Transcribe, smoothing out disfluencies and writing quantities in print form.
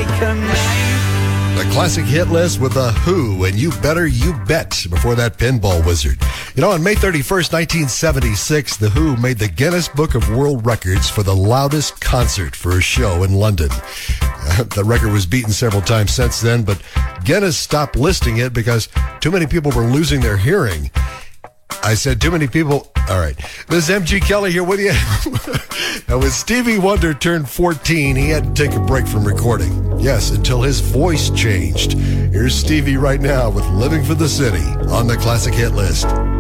The classic hit list with The Who and You Better You Bet before that Pinball Wizard. You know, on May 31st, 1976, The Who made the Guinness Book of World Records for the loudest concert for a show in London. The record was beaten several times since then, but Guinness stopped listing it because too many people were losing their hearing. I said too many people. All right. This is MG Kelly here with you. Now, when Stevie Wonder turned 14, he had to take a break from recording. Yes, until his voice changed. Here's Stevie right now with Living for the City on the classic hit list.